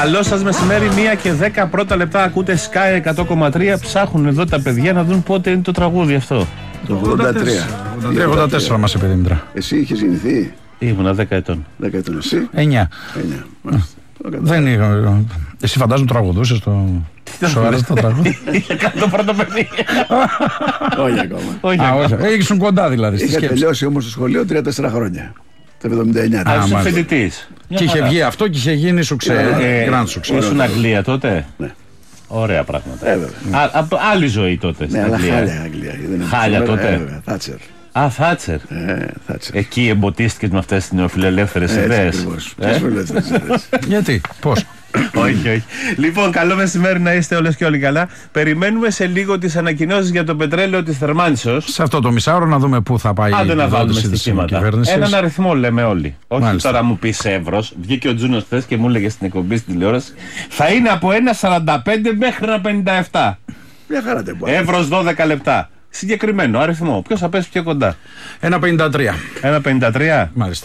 Καλό σας μεσημέρι, 1:10 πρώτα λεπτά. Ακούτε Sky 100,3. Ψάχνουν εδώ τα παιδιά να δουν πότε είναι το τραγούδι αυτό. Το 83 μας είπε Δήμητρα. Εσύ είχες γεννηθεί? Ήμουνα 10 ετών. 10 ετών, εσύ? 9. Δεν είχα. Εσύ φαντάζομαι τραγουδούσες το. Σου άρεσε το τραγούδι? Είχε κάνει το πρώτο παιδί. Όχι ακόμα. Όχι. Ήσουν κοντά δηλαδή στη Είχα σκέψη. τελειώσει όμως το σχολείο 3-4 χρόνια. Το 79. Ήσουν φοιτητής. Και είχε βγει αυτό και είχε γίνει σουξέ. Grand success. Ήσουν Αγγλία τότε. Ναι. Ωραία πράγματα. Βέβαια. Άλλη ζωή τότε στην Ναι, αλλά Αγγλία. χάλια Αγγλία. Χάλια τότε. Θάτσερ. Α, Θάτσερ. Εκεί εμποτίστηκες με αυτές τις νεοφιλελεύθερες ιδέες. Γιατί, πώς? Όχι. Λοιπόν, καλό μεσημέρι να είστε όλες και όλοι καλά. Περιμένουμε σε λίγο τις ανακοινώσεις για το πετρέλαιο της θερμάνσεως. Σε αυτό το μισάωρο να δούμε πού θα πάει Άντε η να βάλουμε δότηση της στοιχήματα. κυβέρνησης. Έναν αριθμό λέμε όλοι. Όχι Μάλιστα. τώρα μου πεις εύρος. Βγήκε ο Τζούνος χθες και μου έλεγε στην εκπομπή στην τηλεόραση. Θα είναι από 1,45 μέχρι 1,57. Μια χαρά δεν μπορεί. Εύρος 12 λεπτά. Συγκεκριμένο αριθμό. Ποιος θα πέσει πιο κοντά? 1,53. 1,53. Μάλιστα.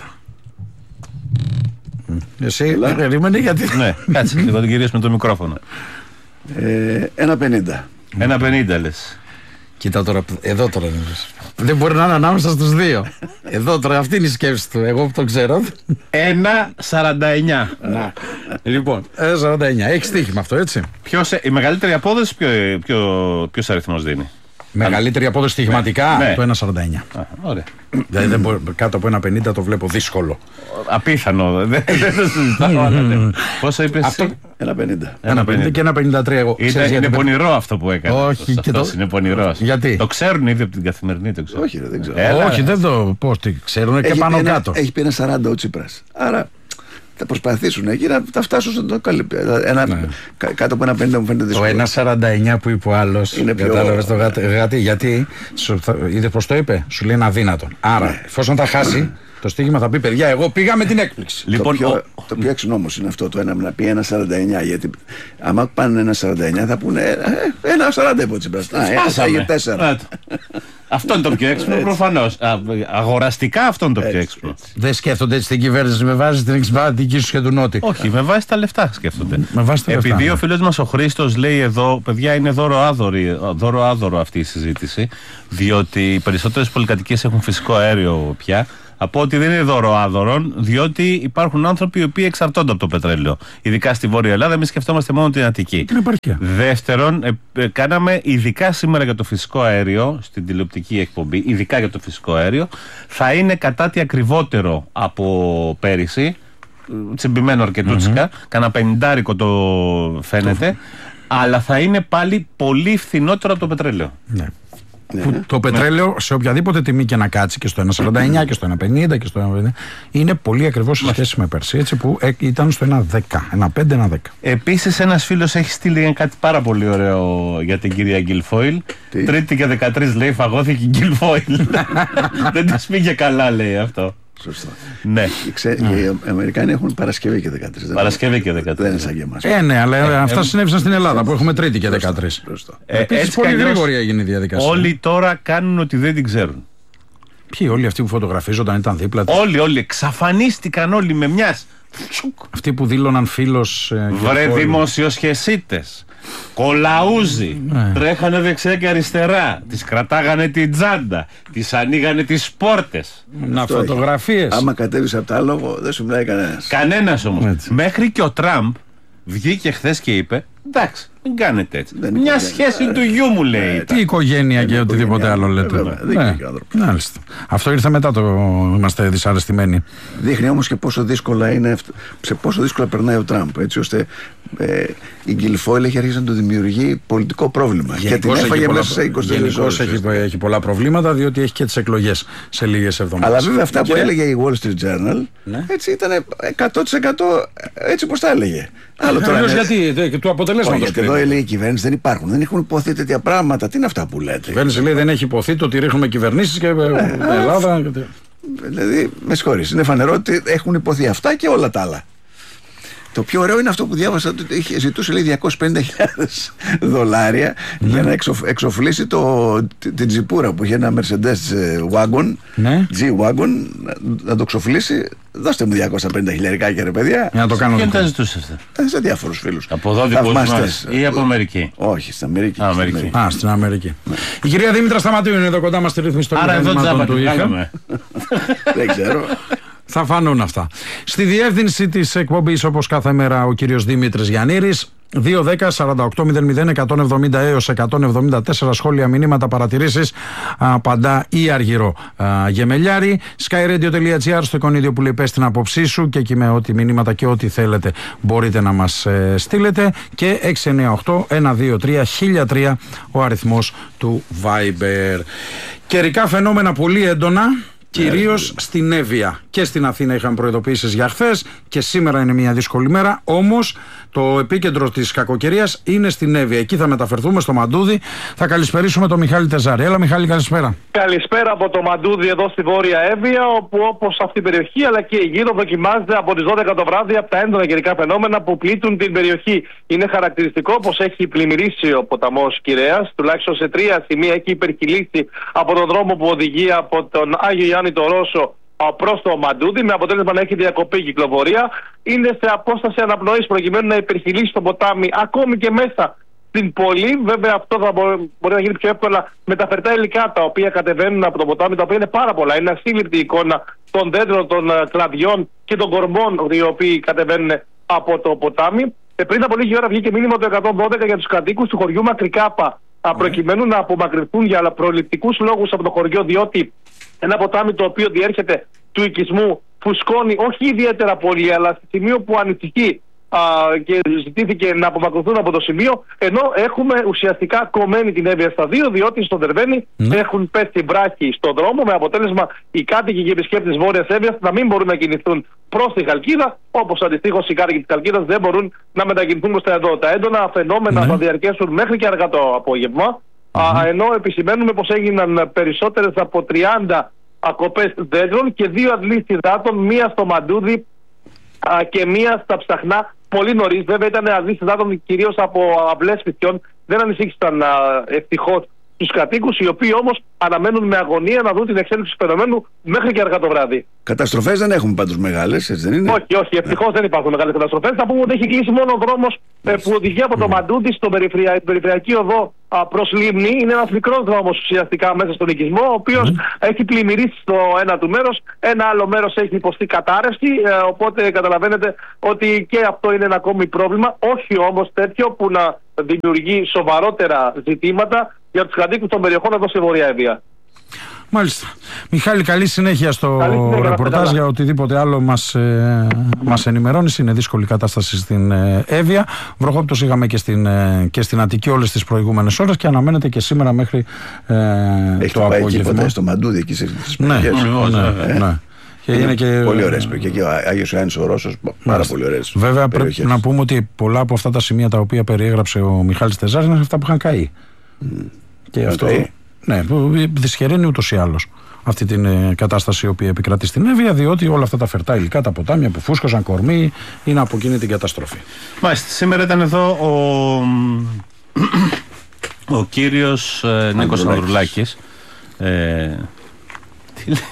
Εσύ περίμενε γιατί. Ναι, κάτσε λίγο, τον κυρίως με το μικρόφωνο. 1,50. 1,50 λες. Κοίτα τώρα, εδώ τώρα. Δεν μπορεί να είναι ανάμεσα στους δύο. Εδώ τώρα, αυτή είναι η σκέψη του. Εγώ που το ξέρω. 1,49. Να. Λοιπόν, 1,49. Έχει στοίχημα αυτό, έτσι. Η μεγαλύτερη απόδοση ποιος αριθμός δίνει? Μεγαλύτερη απόδοση στοιχηματικά, Ναι. το 1,49. Ωραία. Δηλαδή δεν μπορεί, κάτω από 1,50 το βλέπω δύσκολο. Απίθανο. Δεν το συζητάω. Πόσο είπες εσύ? 1,50. 1,50 και 1,53 εγώ. Ξέρεις Είναι γιατί πονηρό αυτό που έκανε. Όχι, και Αυτός είναι πονηρός. Γιατί? Το ξέρουν ήδη από την καθημερινή, το ξέρω. Όχι, δεν ξέρω. Όχι, δεν το. Πώς τι ξέρουν και πάνω κάτω. Έχει πει 1,40 ο Τσίπρας. Άρα θα προσπαθήσουν εκεί να τα φτάσουν στο το καλύπτει. Κάτω από 1,50 μου φαίνεται Το δύσκολο. 1,49 που είπε ο άλλος. Είναι πιο- Κατάλαβες το γάτι. Γιατί, είδες πως το είπε, σου λέει είναι αδύνατον. Άρα, εφόσον τα χάσει, το στοίχημα θα πει παιδιά, εγώ πήγα με την έκπληξη. Λοιπόν, Το πιο έξυπνο όμως είναι αυτό το ένα να πει 1,49. Γιατί άμα πάνε 1,49 θα πούνε 1,40 είπε ο Τσίπρας. σπάσαμε. 4. Αυτό είναι το πιο έξυπνο, προφανώς. Αγοραστικά αυτό είναι το πιο έξυπνο. Δεν σκέφτονται έτσι την κυβέρνηση με βάση την εξυπηρετική σου και του Νότι. Όχι, με βάση τα λεφτά σκέφτονται. Με βάση τα λεφτά, Επειδή ναι. ο φίλος μας ο Χρήστος λέει εδώ, παιδιά, είναι δώρο-άδωρο αυτή η συζήτηση, διότι οι περισσότερες πολυκατοικίες έχουν φυσικό αέριο πια. Από ότι δεν είναι δώρο-άδωρον, διότι υπάρχουν άνθρωποι οι οποίοι εξαρτώνται από το πετρέλαιο. Ειδικά στη Βόρεια Ελλάδα, εμείς σκεφτόμαστε μόνο την Αττική. Την επαρχία. Δεύτερον, κάναμε ειδικά σήμερα για το φυσικό αέριο, στην τηλεοπτική εκπομπή, ειδικά για το φυσικό αέριο, θα είναι κατά τι ακριβότερο από πέρυσι, τσιμπημένο αρκετούτσικα, κανένα 50 το φαίνεται, αλλά θα είναι πάλι πολύ φθηνότερο από το πετρέλαιο. Ναι. Που το πετρέλαιο σε οποιαδήποτε τιμή και να κάτσει και στο 1,49 και στο 1,50 και στο 1,50 είναι πολύ ακριβώς σε σχέση με πέρσι, έτσι που ήταν στο 1,10, 1,5, 1,10. Επίσης ένας φίλος έχει στείλει κάτι πάρα πολύ ωραίο για την κυρία Γκιλφόιλ. Τρίτη και 13 λέει φαγώθηκε η Γκιλφόιλ. Δεν της πήγε καλά, λέει αυτό. Σωστά. Ναι. Οι Αμερικάνοι έχουν Παρασκευή και 13. Παρασκευή και 13. Δεν είναι σαν και εμάς. Ναι, αλλά αυτά συνέβησαν στην Ελλάδα που έχουμε Τρίτη και 13. Επίσης Έτσι πολύ κι αλλιώς, γρήγορη έγινε η διαδικασία. όλοι τώρα κάνουν ότι δεν την ξέρουν. Ποιοι, όλοι αυτοί που φωτογραφίζονταν ήταν δίπλα της. Όλοι, εξαφανίστηκαν όλοι με μιας. Αυτοί που δήλωναν φίλος. Βρε δημοσιοσχεσίτες, κολαούζοι, τρέχανε δεξιά και αριστερά, τις κρατάγανε την τσάντα, τις ανοίγανε τις πόρτες. Να φωτογραφίες. Άμα κατέβεις από το άλογο δεν σου μιλάει κανένας. Κανένας όμως. Έτσι. Μέχρι και ο Τραμπ βγήκε χθες και είπε, εντάξει, μην κάνετε έτσι. Δεν είναι Μια οικογένεια. σχέση του γιού μου λέει. Τι οικογένεια και οτιδήποτε άλλο λέτε. Βέβαια, δεν είναι και ο άνθρωπος. Μάλιστα. Αυτό ήρθε μετά το είμαστε δυσαρεστημένοι. Δείχνει όμως και πόσο δύσκολα είναι, σε πόσο δύσκολα περνάει ο Τραμπ. Έτσι ώστε η Γκιλφόιλ έχει αρχίσει να του δημιουργεί πολιτικό πρόβλημα. Και την έφαγε μέσα σε 24 ώρες. Έχει πολλά προβλήματα διότι έχει και τις εκλογές σε λίγες εβδομάδες. Αλλά βέβαια αυτά που έλεγε η Wall Street Journal έτσι ήταν 100% έτσι πως τα έλεγε. Άλλο τώρα. Γιατί του αποτελέσματος. Γιατί εδώ λέει η κυβέρνηση δεν υπάρχουν, δεν έχουν υποθεί τέτοια πράγματα. Τι είναι αυτά που λέτε. Η κυβέρνηση λέει δεν έχει υποθεί το ότι ρίχνουμε κυβερνήσεις και Ελλάδα. Δηλαδή, με συγχωρείς, είναι φανερό ότι έχουν υποθεί αυτά και όλα τα άλλα. Το πιο ωραίο είναι αυτό που διάβασα, ότι ζητούσε λέει $250,000 για να εξοφλήσει την τζιπούρα που είχε ένα Mercedes Wagon, G-Wagon, να το εξοφλήσει. Δώστε μου $250,000 ρε παιδιά. Για να το κάνω. Ποιον τα ζητούσε αυτά? Σε διάφορους φίλους. Από εδώ δικούς μας ή από Αμερική? Όχι, στην Αμερική. Στην Αμερική. Η κυρία Δήμητρα Σταματίου είναι εδώ κοντά μας στη ρύθμιση των μηχανημάτων του ΙΧΑ. Δεν ξέρω. Θα φανούν αυτά. Στη διεύθυνση της εκπομπής, όπως κάθε μέρα, ο κύριος Δημήτρης Γιαννήρης. 2-10-48-00-170 έως 174 σχόλια, μηνύματα, παρατηρήσεις, απαντά ή Αργυρό Γεμελιάρη. skyradio.gr, στο εικονίδιο που λέει πες την άποψή σου, και εκεί με ό,τι μηνύματα και ό,τι θέλετε μπορείτε να μας στείλετε. Και 698-123-1003 ο αριθμός του Viber. Καιρικά φαινόμενα πολύ έντονα, κυρίως στην Εύβοια. Και στην Αθήνα είχαν προειδοποιήσεις για χθες και σήμερα είναι μια δύσκολη μέρα. Όμως το επίκεντρο της κακοκαιρίας είναι στην Εύβοια. Εκεί θα μεταφερθούμε, στο Μαντούδι. Θα καλησπερίσουμε τον Μιχάλη Τεζάρη. Έλα Μιχάλη, καλησπέρα. Καλησπέρα από το Μαντούδι εδώ στη Βόρεια Εύβοια, όπου όπως αυτή την περιοχή αλλά και γύρω δοκιμάζεται από τις 12 το βράδυ από τα έντονα καιρικά φαινόμενα που πλήττουν την περιοχή. Είναι χαρακτηριστικό πως έχει πλημμυρίσει ο ποταμός Κυραιάς, τουλάχιστον σε 3 σημεία έχει υπερκυλήσει από τον δρόμο που οδηγεί από τον Άγιο Ιωάννη το Ρώσο προς το Μαντούδι, με αποτέλεσμα να έχει διακοπεί η κυκλοφορία. Είναι σε απόσταση αναπνοής προκειμένου να υπερχειλήσει το ποτάμι ακόμη και μέσα στην πόλη. Βέβαια αυτό θα μπορεί να γίνει πιο εύκολα με τα φερτά υλικά τα οποία κατεβαίνουν από το ποτάμι, τα οποία είναι πάρα πολλά. Είναι ασύλληπτη εικόνα των δέντρων, των κλαδιών και των κορμών οι οποίοι κατεβαίνουν από το ποτάμι. Πριν από λίγη ώρα βγήκε μήνυμα το 112 για τους κατοίκους του χωριού Μακρικάπα, προκειμένου να απομακρυνθούν για προληπτικούς λόγους από το χωριό, διότι ένα ποτάμι το οποίο διέρχεται του οικισμού φουσκώνει όχι ιδιαίτερα πολύ, αλλά στη σημείο που ανησυχεί και ζητήθηκε να απομακρυνθούν από το σημείο, ενώ έχουμε ουσιαστικά κομμένη την Εύβοια στα δύο, διότι στο Δερβαίνι έχουν πέσει βράχοι στον δρόμο, με αποτέλεσμα οι κάτοικοι και οι επισκέπτες Βόρειας Εύβοιας να μην μπορούν να κινηθούν προς τη Χαλκίδα, όπως αντιστοίχως οι κάτοικοι της Χαλκίδας δεν μπορούν να μετακινηθούν προς τα εδώ. Τα έντονα φαινόμενα θα διαρκέσουν μέχρι και αργά το απόγευμα, ενώ επισημαίνουμε πως έγιναν περισσότερες από 30 ακοπές δέντρων και 2 αντλήσεις υδάτων, μία στο Μαντούδι και μία στα Ψαχνά πολύ νωρίς. Βέβαια ήταν αντλήσεις υδάτων κυρίως από αυλές σπιτιών, δεν ανησύχησαν ευτυχώς τους κατοίκους, οι οποίοι όμως αναμένουν με αγωνία να δουν την εξέλιξη του φαινομένου μέχρι και αργά το βράδυ. Καταστροφές δεν έχουμε πάντως μεγάλες, έτσι δεν είναι? Όχι, ευτυχώς δεν υπάρχουν μεγάλες καταστροφές. Θα πούμε ότι έχει κλείσει μόνο ο δρόμος που οδηγεί από το Μαντούδι στην περιφερειακή οδό προς Λίμνη. Είναι ένας μικρός δρόμος ουσιαστικά μέσα στον οικισμό, ο οποίος έχει πλημμυρίσει στο ένα του μέρος, ένα άλλο μέρος έχει υποστεί κατάρρευση, οπότε καταλαβαίνετε ότι και αυτό είναι ένα ακόμη πρόβλημα, όχι όμως τέτοιο που να δημιουργεί σοβαρότερα ζητήματα για τους κατοίκους των περιοχών εδώ στη Βορεια Εύβοια. Μάλιστα. Μιχάλη, καλή συνέχεια στο ρεπορτάζ. Για οτιδήποτε άλλο μας ενημερώνεις. Είναι δύσκολη κατάσταση στην Εύβοια. Βροχόπτωση είχαμε και στην Αττική όλες τις προηγούμενες ώρες και αναμένεται και σήμερα μέχρι το απόγευμα. Έχει στο Μαντούδι εκεί στις περιοχές. Ναι. Και είναι και πολύ ωραίες και εκεί ο Άγιος Ιωάννης ο Ρώσος, πάρα πολύ ωραίες. Βέβαια περιοχές. Πρέπει να πούμε ότι πολλά από αυτά τα σημεία τα οποία περιέγραψε ο Μιχάλης Τεζάρης είναι αυτά που είχαν καεί. Και αυτό δυσχεραίνει ούτως ή άλλως αυτή την κατάσταση η οποία επικρατεί στην Εύβοια, διότι όλα αυτά τα φερτά υλικά, τα ποτάμια που φούσκωσαν, κορμί, είναι από εκείνη την καταστροφή. Μάλιστα, σήμερα ήταν εδώ ο κύριος Νίκος Ανδρουλάκης. Τι λέει?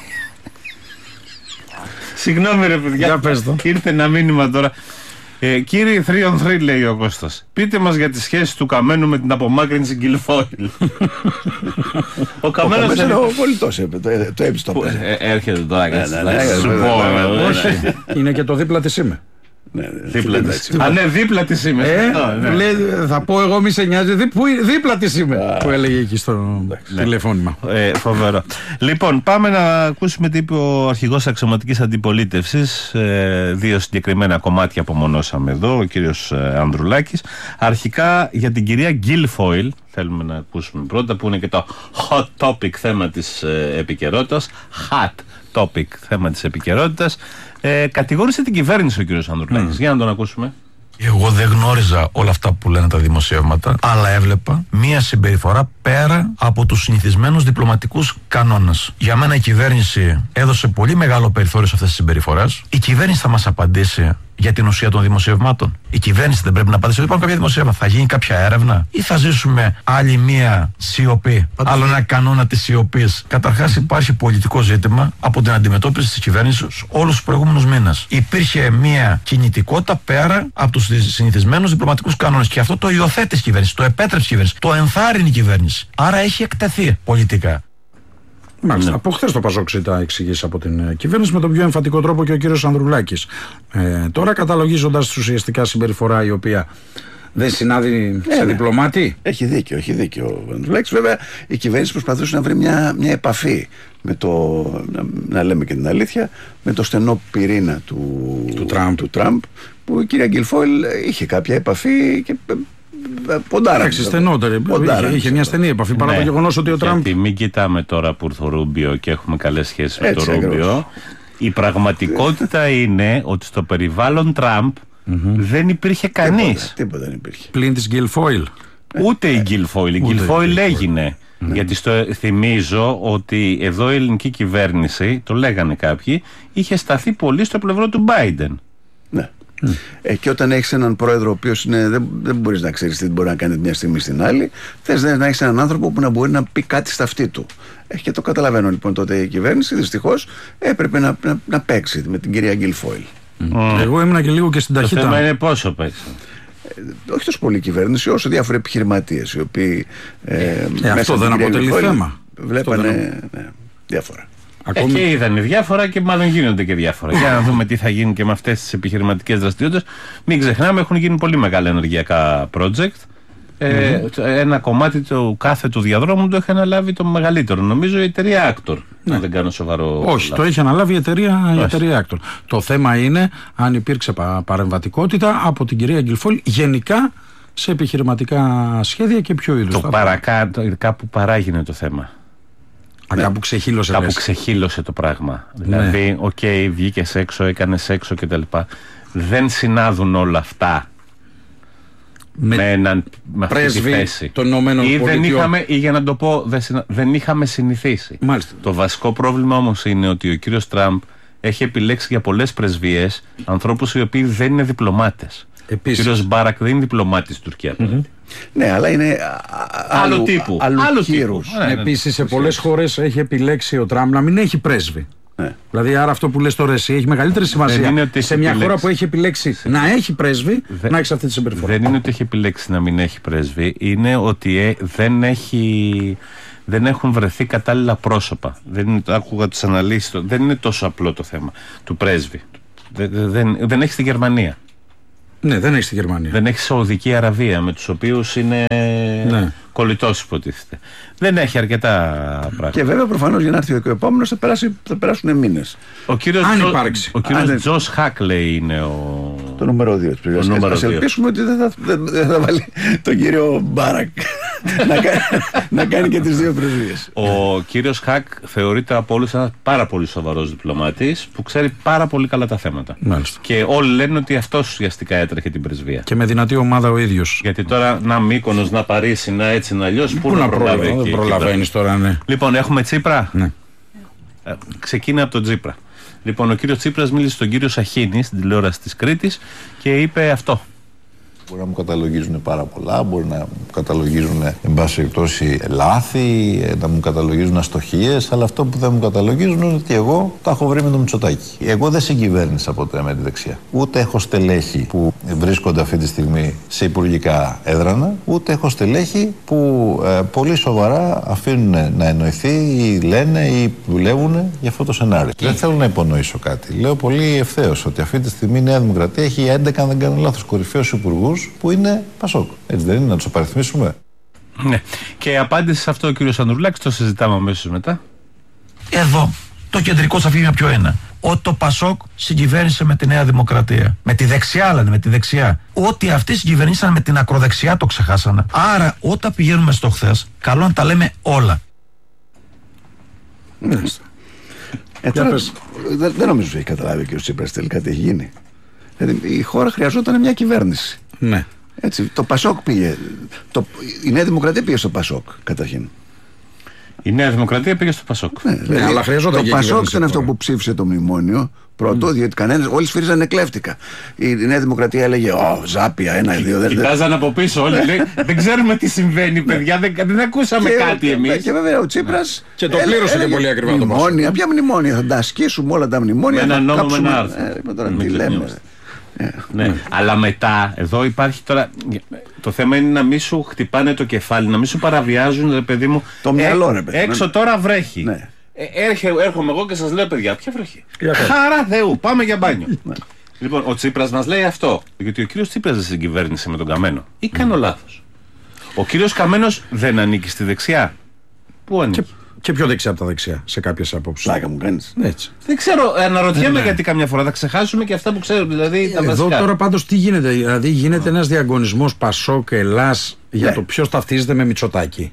Συγγνώμη ρε παιδιά, ήρθε ένα μήνυμα τώρα. Κύριε 3on3, λέει ο Κώστας, πείτε μας για τις σχέσεις του Καμένου με την απομάκρυνση Γκιλφόιλ. Ο Καμένος είναι ο πολιτός, το έπισε το έρχεται τώρα και είναι και το δίπλα της είμαι. Δίπλα της είμαι. Θα πω εγώ μη σε νοιάζει, δίπλα της είμαι, που έλεγε εκεί στο τηλεφώνημα. Φοβερό. Λοιπόν, πάμε να ακούσουμε τι είπε ο αρχηγός αξιωματικής αντιπολίτευσης. 2 συγκεκριμένα κομμάτια απομονώσαμε εδώ, ο κύριος Ανδρουλάκης. Αρχικά για την κυρία Γκιλφόιλ θέλουμε να ακούσουμε πρώτα, που είναι και το hot topic θέμα της επικαιρότητας. Hot topic θέμα της επικαιρότητας. Κατηγόρησε την κυβέρνηση ο κύριος Ανδρουλάκης. Για να τον ακούσουμε. Εγώ δεν γνώριζα όλα αυτά που λένε τα δημοσιεύματα, αλλά έβλεπα μία συμπεριφορά πέρα από τους συνηθισμένους διπλωματικούς κανόνες. Για μένα η κυβέρνηση έδωσε πολύ μεγάλο περιθώριο σε αυτές τις συμπεριφορές. Η κυβέρνηση θα μας απαντήσει για την ουσία των δημοσιευμάτων. Η κυβέρνηση δεν πρέπει να απαντήσει ότι υπάρχουν κάποια δημοσιεύματα. Θα γίνει κάποια έρευνα ή θα ζήσουμε άλλη μία σιωπή, άλλο ένα κανόνα της σιωπής? Καταρχάς, υπάρχει πολιτικό ζήτημα από την αντιμετώπιση της κυβέρνησης όλους τους προηγούμενους μήνες. Υπήρχε μία κινητικότητα πέρα από τους συνηθισμένους διπλωματικούς κανόνες και αυτό το υιοθέτησε η κυβέρνηση, το επέτρεψε η κυβέρνηση, το ενθάρρυνε η κυβέρνηση. Άρα έχει εκτεθεί πολιτικά. Μάλιστα. Ναι. Από χθες το Πασόκ τα εξηγήσει από την κυβέρνηση με τον πιο εμφατικό τρόπο και ο κύριος Ανδρουλάκης. Τώρα καταλογίζοντας ουσιαστικά συμπεριφορά η οποία δεν συνάδει σε διπλωμάτη. Έχει δίκιο ο Ανδρουλάκης. Βέβαια η κυβέρνηση προσπαθούσε να βρει μια επαφή με να λέμε και την αλήθεια, με το στενό πυρήνα του Τραμπ, που η κυρία Γκιλφόιλ είχε κάποια επαφή και ποντάρα. Στενότερη. Είχε μια στενή επαφή παρά το γεγονός ότι ο Τραμπ. Γιατί μην κοιτάμε τώρα που ήρθε ο Ρούμπιο και έχουμε καλές σχέσεις με τον Ρούμπιο. Η πραγματικότητα είναι ότι στο περιβάλλον Τραμπ δεν υπήρχε κανείς. Τίποτα δεν υπήρχε. Πλην της Γκιλφόιλ. Ούτε η Γκιλφόιλ. Η Γκιλφόιλ έγινε. Γιατί θυμίζω ότι εδώ η ελληνική κυβέρνηση, το λέγανε κάποιοι, είχε σταθεί πολύ στο πλευρό του Μπάιντεν. Ναι. Και όταν έχεις έναν πρόεδρο ο οποίος δεν μπορείς να ξέρεις τι μπορεί να κάνει μια στιγμή στην άλλη, θες να έχεις έναν άνθρωπο που να μπορεί να πει κάτι στα αυτή του. Και το καταλαβαίνω λοιπόν τότε η κυβέρνηση δυστυχώς έπρεπε να παίξει με την κυρία Γκιλφόιλ. Εγώ ήμουν και λίγο και στην ταχύτητα. Το θέμα είναι πόσο παίξει. Όχι τόσο πολύ η κυβέρνηση όσο διάφοροι επιχειρηματίες οι οποίοι αυτό δεν αποτελεί θέμα. Βλέπανε διάφορα. Και είδανε διάφορα και μάλλον γίνονται και διάφορα. Για να δούμε τι θα γίνει και με αυτές τις επιχειρηματικές δραστηριότητες. Μην ξεχνάμε, έχουν γίνει πολύ μεγάλα ενεργειακά project. Ένα κομμάτι του κάθε του διαδρόμου το έχει αναλάβει το μεγαλύτερο, νομίζω, η εταιρεία Actor. Αν δεν κάνω σοβαρό. Όχι, το έχει αναλάβει η εταιρεία Actor. Το θέμα είναι αν υπήρξε παρεμβατικότητα από την κυρία Γκιλφόιλ γενικά σε επιχειρηματικά σχέδια και ποιο είδους. Το παρακάτω, κάπου παράγινε το θέμα. Κάπου ξεχύλωσε. Κάπου ξεχύλωσε το πράγμα. Δηλαδή, βγήκες έξω, έκανες έξω κτλ. Δεν συνάδουν όλα αυτά με αυτή τη θέση. Των Ηνωμένων Πολιτειών. Ή για να το πω, δεν είχαμε συνηθίσει. Μάλιστα. Το βασικό πρόβλημα όμως είναι ότι ο κύριος Τραμπ έχει επιλέξει για πολλές πρεσβείες ανθρώπους οι οποίοι δεν είναι διπλωμάτες. Ο κύριος Μπάρακ δεν είναι διπλωμάτης στην Τουρκία. Ναι, αλλά είναι άλλο τύπου. Επίσης, σε πολλές χώρες έχει επιλέξει ο Τραμπ να μην έχει πρέσβη. Δηλαδή, άρα αυτό που λες τώρα εσύ έχει μεγαλύτερη σημασία σε μια χώρα που έχει επιλέξει να έχει πρέσβη, να έχει αυτή τη συμπεριφορά. Δεν είναι ότι έχει επιλέξει να μην έχει πρέσβη, είναι ότι δεν έχουν βρεθεί κατάλληλα πρόσωπα. Άκουγα τις αναλύσεις, δεν είναι τόσο απλό το θέμα του πρέσβη. Δεν έχει στη Γερμανία. Ναι, δεν έχει στη Γερμανία. Δεν έχει Σαουδική Αραβία, με τους οποίους είναι κολλητός, υποτίθεται. Δεν έχει αρκετά πράγματα. Και βέβαια προφανώς για να έρθει ο επόμενος θα περάσουν μήνες. Ο κύριος Τζος Χάκλεϊ είναι το νούμερο 2 της πληροφορίας. Ας ελπίσουμε ότι δεν θα βάλει τον κύριο Μπάρακ να κάνει και τις δύο πρεσβείες. Ο κύριος Χακ θεωρείται από όλους ένας πάρα πολύ σοβαρός διπλωμάτης που ξέρει πάρα πολύ καλά τα θέματα. Μάλιστα. Και όλοι λένε ότι αυτός ουσιαστικά έτρεχε την πρεσβεία. Και με δυνατή ομάδα ο ίδιος. Γιατί τώρα να Μύκονος, να Παρίσι, να έτσι, να αλλιώς, πού να προλάβει εκεί. Δεν προλαβαίνεις τώρα, ναι. Λοιπόν, έχουμε Τσίπρα. Ναι. Ξεκίνα από τον Τσίπρα. Λοιπόν, ο κύριος Τσίπρας μίλησε στον κύριο Σαχίνη στην τηλεόραση της Κρήτης και είπε αυτό. Μπορεί να μου καταλογίζουν πάρα πολλά, μπορεί να μου καταλογίζουν εν πάση περιπτώσει λάθη, να μου καταλογίζουν αστοχίες, αλλά αυτό που δεν μου καταλογίζουν είναι ότι εγώ τα έχω βρει με το Μητσοτάκη. Εγώ δεν συγκυβέρνησα ποτέ με τη δεξιά. Ούτε έχω στελέχη που βρίσκονται αυτή τη στιγμή σε υπουργικά έδρανα, ούτε έχω στελέχη που πολύ σοβαρά αφήνουν να εννοηθεί ή λένε ή δουλεύουν για αυτό το σενάριο. Δεν θέλω να υπονοήσω κάτι. Λέω πολύ ευθέως ότι αυτή τη στιγμή η Νέα Δημοκρατία έχει 11, αν δεν κάνω λάθος, κορυφαίους υπουργούς που είναι Πασόκ. Έτσι δεν είναι, να τους απαριθμίσουμε? Ναι. Και απάντησε σε αυτό ο κύριος Ανδρουλάκης, το συζητάμε αμέσως μετά. Εδώ το κεντρικό σαφήνεια ποιο είναι? Ότι το Πασόκ συγκυβέρνησε με τη Νέα Δημοκρατία. Με τη δεξιά, λένε, με τη δεξιά. Ότι αυτοί συγκυβερνήσαν με την ακροδεξιά το ξεχάσανε. Άρα, όταν πηγαίνουμε στο χθες, καλό να τα λέμε όλα. Δεν νομίζω ότι έχει καταλάβει και ο Τσίπρας τελικά τι έχει γίνει. Δηλαδή, η χώρα χρειαζόταν μια κυβέρνηση. Ναι. Έτσι, το Πασόκ πήγε. Η Νέα Δημοκρατία πήγε στο Πασόκ, καταρχήν. Η Νέα Δημοκρατία πήγε στο Πασόκ. Ναι, αλλά χρειαζόταν το Πασόκ ήταν αυτό που ψήφισε το μνημόνιο πρώτο, διότι όλοι σφύριζαν κλέφτηκα. Η Νέα Δημοκρατία έλεγε Ζάπια, 1-2. Κοιτάζαν από πίσω όλοι. Λέει, δεν ξέρουμε τι συμβαίνει, παιδιά. Δεν ακούσαμε κάτι εμείς. Και βέβαια ο Τσίπρας. Και το πλήρωσε και πολύ ακριβά το Πασόκ. Ποια μνημόνια, θα τα ασκήσουμε όλα τα μνημόνια. Με ένα νόμο με ένα άρθρο. Τώρα τι λέμε. Ναι, αλλά μετά, εδώ υπάρχει τώρα. Το θέμα είναι να μην σου χτυπάνε το κεφάλι, να μην σου παραβιάζουν, ρε παιδί μου. Το μυαλό, ρε παιδί. Έξω τώρα βρέχει. Ναι. Έρχομαι εγώ και σας λέω, παιδιά, ποια βρέχει. Χαρά Θεού, πάμε για μπάνιο. Λοιπόν, ο Τσίπρας μας λέει αυτό. Γιατί ο κύριος Τσίπρας δεν συγκυβέρνησε με τον Καμένο. Ή κάνω λάθος. Ο κύριος Καμένος δεν ανήκει στη δεξιά. Πού ανήκει? Και πιο δεξιά από τα δεξιά, σε κάποιες απόψεις. Πλάκα μου κάνεις. Έτσι. Δεν ξέρω, αναρωτιέμαι γιατί καμιά φορά θα ξεχάσουμε και αυτά που ξέρουμε. Δηλαδή, τα Εδώ βασικά. τώρα πάντως τι γίνεται, δηλαδή γίνεται ένας διαγωνισμός Πασόκ Ελλάς για το ποιος ταυτίζεται με Μητσοτάκη.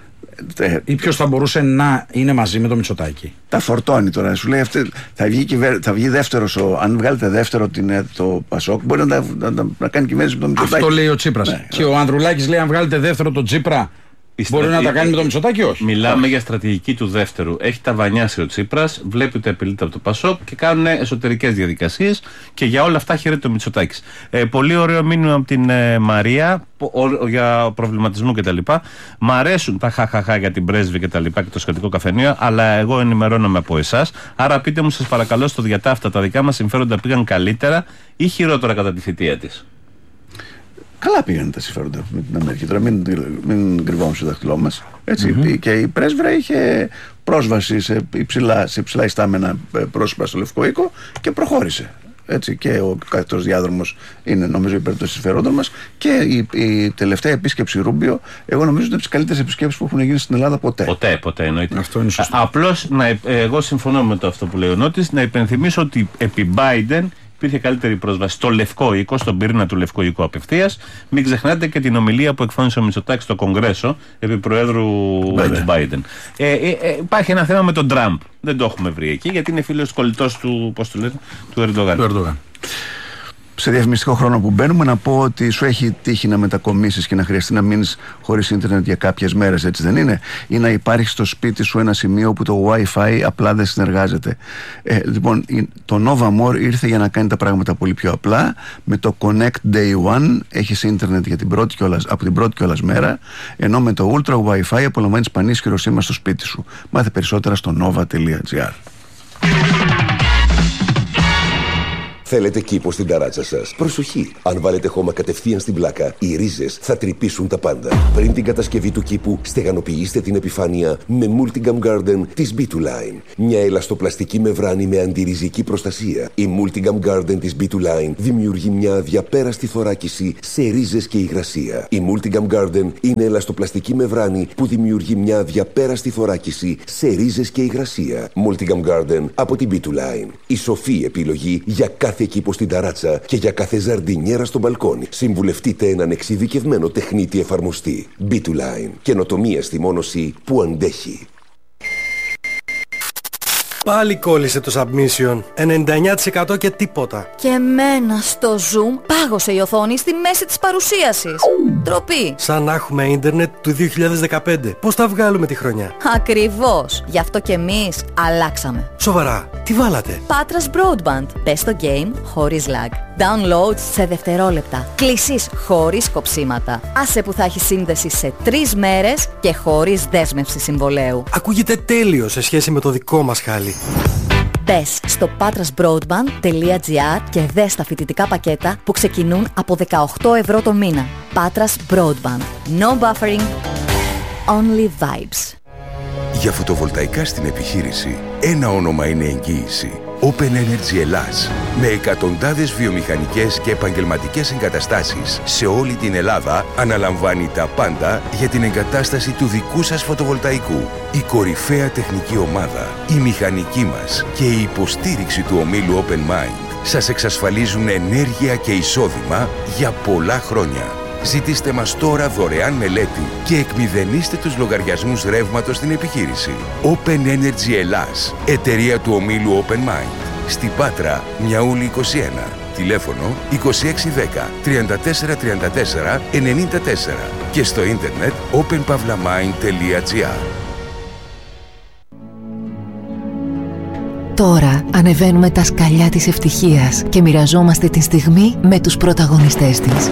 Ή ποιος θα μπορούσε να είναι μαζί με το Μητσοτάκη. Τα φορτώνει τώρα. Σου λέει θα βγει δεύτερος. Αν βγάλετε δεύτερο το Πασόκ, μπορεί να κάνει κυβέρνηση με το Μητσοτάκη. Αυτό λέει ο Τσίπρας. Ναι. Και ο Ανδρουλάκης λέει: αν βγάλετε δεύτερο το Τσίπρα, μπορεί να τα κάνει με το Μητσοτάκη, όχι. Μιλάμε για στρατηγική του δεύτερου. Έχει ταβανιάσει ο Τσίπρας, βλέπει ότι απειλείται από το Πασόκ και κάνουν εσωτερικές διαδικασίες και για όλα αυτά χαίρεται ο Μητσοτάκης. Πολύ ωραίο μήνυμα από την Μαρία για προβληματισμό κτλ. Μ' αρέσουν τα χαχαχά για την πρέσβη κτλ. Και το σχετικό καφενείο, αλλά εγώ ενημερώνομαι από εσάς. Άρα πείτε μου, σας παρακαλώ, στο διατάφτα τα δικά μας συμφέροντα πήγαν καλύτερα ή χειρότερα κατά τη θητεία της? Καλά πήγαν τα συμφέροντα με την Αμερική. Τώρα μην κρυβόμαστε στο δάχτυλό μας. Και η πρέσβυρα είχε πρόσβαση σε υψηλά ιστάμενα πρόσωπα στο Λευκό Οίκο και προχώρησε. Έτσι, και ο κάθετος διάδρομος είναι νομίζω υπέρ των συμφερόντων μας. Και η τελευταία επίσκεψη Ρούμπιο, εγώ νομίζω είναι από τις καλύτερες επισκέψεις που έχουν γίνει στην Ελλάδα ποτέ. Ποτέ εννοείται. Αυτό είναι σωστό. Απλώς, εγώ συμφωνώ με αυτό που λέει ο Νότης, να υπενθυμίσω ότι επί Biden υπήρχε καλύτερη πρόσβαση στο Λευκό Οίκο, στον πυρήνα του Λευκού Οίκου απευθείας. Μην ξεχνάτε και την ομιλία που εκφώνησε ο Μητσοτάκης στο Κογκρέσο επί Προέδρου Biden. Υπάρχει ένα θέμα με τον Τραμπ. Δεν το έχουμε βρει εκεί, γιατί είναι φίλος κολλητός του Ερντογάν. Σε διαφημιστικό χρόνο που μπαίνουμε, να πω ότι σου έχει τύχει να μετακομίσεις και να χρειαστεί να μείνεις χωρίς ίντερνετ για κάποιες μέρες, έτσι δεν είναι? Ή να υπάρχει στο σπίτι σου ένα σημείο όπου το Wi-Fi απλά δεν συνεργάζεται. Λοιπόν, το Nova More ήρθε για να κάνει τα πράγματα πολύ πιο απλά. Με το Connect Day One έχεις ίντερνετ για από την πρώτη κιόλας μέρα, ενώ με το Ultra Wi-Fi απολαμβάνεις πανίσχυρο σήμα στο σπίτι σου. Μάθε περισσότερα στο nova.gr. Θέλετε κήπο στην ταράτσα σας? Προσοχή! Αν βάλετε χώμα κατευθείαν στην πλάκα, οι ρίζες θα τρυπήσουν τα πάντα. Πριν την κατασκευή του κήπου, στεγανοποιήστε την επιφάνεια με Multigam Garden της B2Line. Μια ελαστοπλαστική μεμβράνη με αντιριζική προστασία. Η Multigam Garden της B2Line δημιουργεί μια αδιαπέραστη θωράκιση σε ρίζες και υγρασία. Η Multigam Garden είναι ελαστοπλαστική μεμβράνη που δημιουργεί μια αδιαπέραστη θωράκιση σε ρίζες και υγρασία. Multigam Garden από την B2Line. Η σοφή επιλογή για κάθε κήπο στην ταράτσα και για κάθε ζαρντινιέρα στο μπαλκόνι. Συμβουλευτείτε έναν εξειδικευμένο τεχνίτη εφαρμοστή. B2Line. Καινοτομία στη μόνωση που αντέχει. Πάλι κόλλησε το submission. 99% και τίποτα. Και εμένα στο Zoom πάγωσε η οθόνη στη μέση της παρουσίασης. Ντροπή. Σαν να έχουμε ίντερνετ του 2015. Πώς θα βγάλουμε τη χρονιά? Ακριβώς. Γι' αυτό και εμείς αλλάξαμε. Σοβαρά. Τι βάλατε? Patras Broadband. Πες το game χωρίς lag. Download σε δευτερόλεπτα. Κλήσεις χωρίς κοψίματα. Άσε που θα έχει σύνδεση σε 3 μέρες και χωρίς δέσμευση συμβολέου. Ακούγεται τέλειο σε σχέση με το δικό μας χάλι. Μπες στο patrasbroadband.gr και δες τα φοιτητικά πακέτα που ξεκινούν από 18 ευρώ το μήνα. Patras Broadband. No buffering. Only vibes. Για φωτοβολταϊκά στην επιχείρηση, ένα όνομα είναι εγγύηση. Open Energy Ελλάς. Με εκατοντάδες βιομηχανικές και επαγγελματικές εγκαταστάσεις σε όλη την Ελλάδα, αναλαμβάνει τα πάντα για την εγκατάσταση του δικού σας φωτοβολταϊκού. Η κορυφαία τεχνική ομάδα, η μηχανική μας και η υποστήριξη του ομίλου Open Mind σας εξασφαλίζουν ενέργεια και εισόδημα για πολλά χρόνια. Ζητήστε μας τώρα δωρεάν μελέτη και εκμηδενίστε τους λογαριασμούς ρεύματος στην επιχείρηση. Open Energy Ελλάς, εταιρεία του ομίλου Open Mind. Στην Πάτρα, Μιαούλη 21. Τηλέφωνο 2610 3434 94 και στο ίντερνετ openpavlamind.gr. Τώρα ανεβαίνουμε τα σκαλιά της ευτυχίας και μοιραζόμαστε τη στιγμή με τους πρωταγωνιστές της.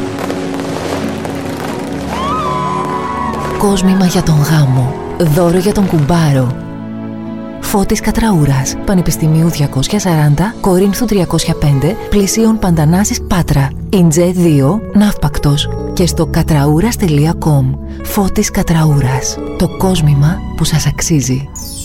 Κόσμημα για τον γάμο. Δώρο για τον κουμπάρο. Φώτης Κατραούρας, Πανεπιστημίου 240, Κορίνθου 305, Πλησίων Παντανάσης Πάτρα. Ιντζέ 2, Ναύπακτος. Και στο κατραούρας.com. Φώτης Κατραούρας. Το κόσμημα που σας αξίζει.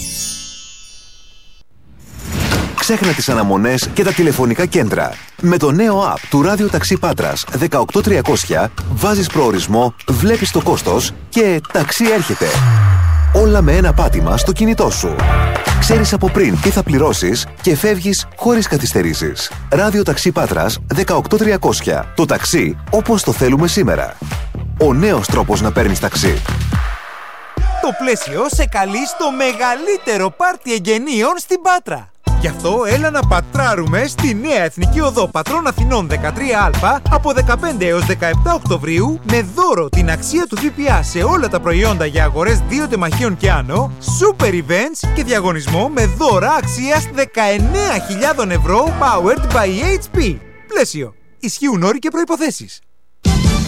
Ξέχνα τις αναμονές και τα τηλεφωνικά κέντρα. Με το νέο app του Ράδιο Ταξί Πάτρας 18300 βάζεις προορισμό, βλέπεις το κόστος και ταξί έρχεται. Όλα με ένα πάτημα στο κινητό σου. Ξέρεις από πριν τι θα πληρώσεις και φεύγεις χωρίς καθυστερήσεις. Ράδιο Ταξί Πάτρας 18300. Το ταξί όπως το θέλουμε σήμερα. Ο νέος τρόπος να παίρνεις ταξί. Το Πλαίσιο σε καλεί στο μεγαλύτερο πάρτι εγγενείων στην Πάτρα. Γι' αυτό έλα να πατράρουμε στη νέα Εθνική Οδό Πατρών Αθηνών 13Α από 15 έως 17 Οκτωβρίου με δώρο την αξία του ΦΠΑ σε όλα τα προϊόντα για αγορές 2 τεμαχίων και άνω, super events και διαγωνισμό με δώρα αξίας 19.000 ευρώ powered by HP. Πλαίσιο. Ισχύουν όροι και προϋποθέσεις.